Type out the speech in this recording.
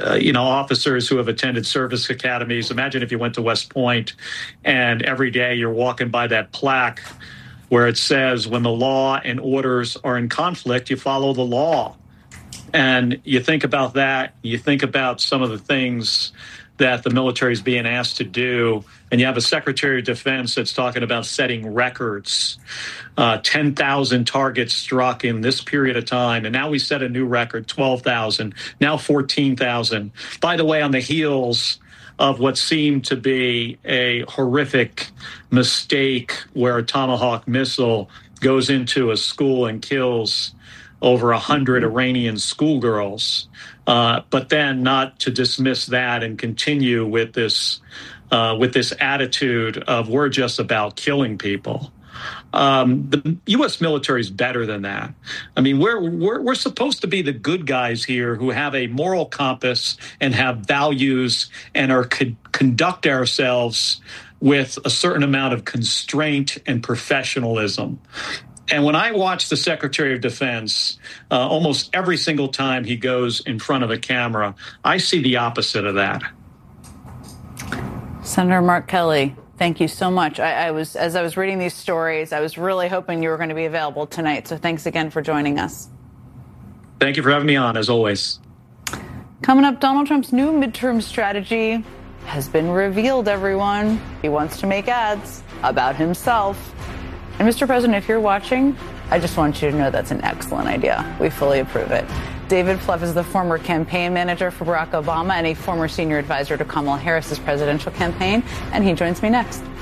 officers who have attended service academies. Imagine if you went to West Point and every day you're walking by that plaque where it says, when the law and orders are in conflict, you follow the law. And you think about that, you think about some of the things that the military is being asked to do, and you have a Secretary of Defense that's talking about setting records, 10,000 targets struck in this period of time, and now we set a new record, 12,000, now 14,000. By the way, on the heels of what seemed to be a horrific mistake where a Tomahawk missile goes into a school and kills over 100 Iranian schoolgirls, but then not to dismiss that and continue with this attitude of we're just about killing people. The U.S. military is better than that. I mean, we're supposed to be the good guys here who have a moral compass and have values and conduct ourselves with a certain amount of constraint and professionalism. And when I watch the Secretary of Defense, almost every single time he goes in front of a camera, I see the opposite of that. Senator Mark Kelly, thank you so much. As I was reading these stories, I was really hoping you were going to be available tonight. So thanks again for joining us. Thank you for having me on, as always. Coming up, Donald Trump's new midterm strategy has been revealed, everyone. He wants to make ads about himself. And Mr. President, if you're watching, I just want you to know that's an excellent idea. We fully approve it. David Plouffe is the former campaign manager for Barack Obama and a former senior advisor to Kamala Harris's presidential campaign, and he joins me next.